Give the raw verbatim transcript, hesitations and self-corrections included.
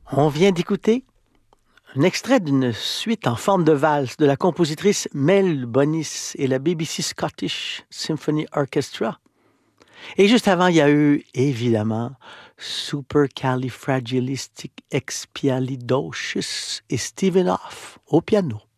On vient d'écouter un extrait d'une suite en forme de valse de la compositrice Mel Bonis et la B B C Scottish Symphony Orchestra. Et juste avant, il y a eu, évidemment, Supercalifragilisticexpialidocious et Stephen Hoff au piano.